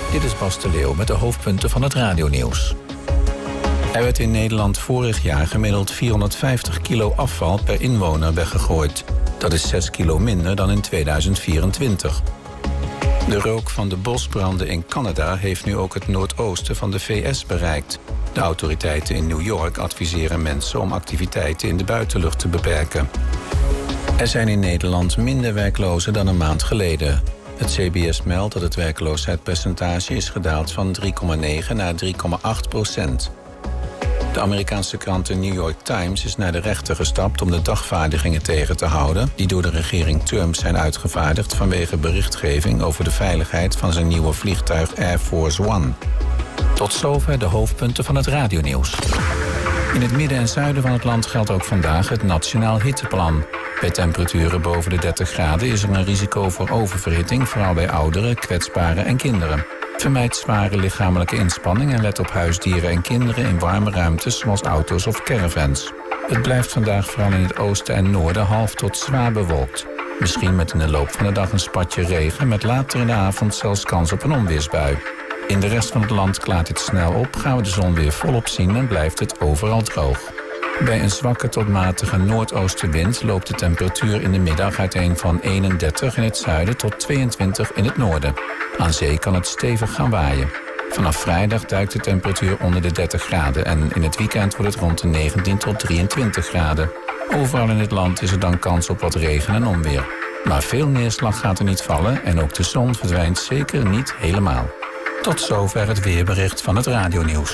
Dit is Bas de Leeuw met de hoofdpunten van het radionieuws. Er werd in Nederland vorig jaar gemiddeld 450 kilo afval per inwoner weggegooid. Dat is 6 kilo minder dan in 2024. De rook van de bosbranden in Canada heeft nu ook het noordoosten van de VS bereikt. De autoriteiten in New York adviseren mensen om activiteiten in de buitenlucht te beperken. Er zijn in Nederland minder werklozen dan een maand geleden. Het CBS meldt dat het werkloosheidspercentage is gedaald van 3,9 naar 3,8%. De Amerikaanse krant The New York Times is naar de rechter gestapt om de dagvaardigingen tegen te houden die door de regering Trump zijn uitgevaardigd vanwege berichtgeving over de veiligheid van zijn nieuwe vliegtuig Air Force One. Tot zover de hoofdpunten van het radionieuws. In het midden en zuiden van het land geldt ook vandaag het Nationaal Hitteplan. Bij temperaturen boven de 30 graden is er een risico voor oververhitting, vooral bij ouderen, kwetsbaren en kinderen. Vermijd zware lichamelijke inspanning en let op huisdieren en kinderen in warme ruimtes zoals auto's of caravans. Het blijft vandaag vooral in het oosten en noorden half tot zwaar bewolkt. Misschien met in de loop van de dag een spatje regen met later in de avond zelfs kans op een onweersbui. In de rest van het land klaart het snel op, gaan we de zon weer volop zien en blijft het overal droog. Bij een zwakke tot matige noordoostenwind loopt de temperatuur in de middag uiteen van 31 in het zuiden tot 22 in het noorden. Aan zee kan het stevig gaan waaien. Vanaf vrijdag duikt de temperatuur onder de 30 graden en in het weekend wordt het rond de 19 tot 23 graden. Overal in het land is er dan kans op wat regen en onweer. Maar veel neerslag gaat er niet vallen en ook de zon verdwijnt zeker niet helemaal. Tot zover het weerbericht van het radionieuws.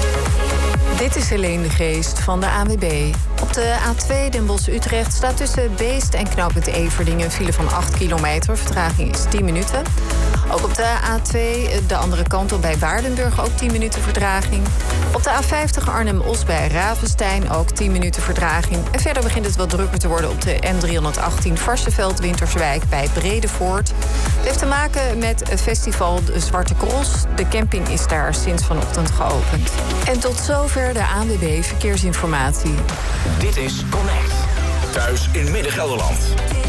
Dit is Helene de Geest van de ANWB. Op de A2 Den Bosch-Utrecht staat tussen Beest en knooppunt Everdingen een file van 8 kilometer. Vertraging is 10 minuten. Ook op de A2 de andere kant op bij Waardenburg ook 10 minuten vertraging. Op de A50 Arnhem-Os bij Ravenstein ook 10 minuten vertraging. En verder begint het wat drukker te worden op de N318 Varsseveld-Winterswijk bij Bredevoort. Het heeft te maken met het festival De Zwarte Cross. De camping is daar sinds vanochtend geopend. En tot zover de ANWB Verkeersinformatie. Dit is Connect. Thuis in Midden-Gelderland.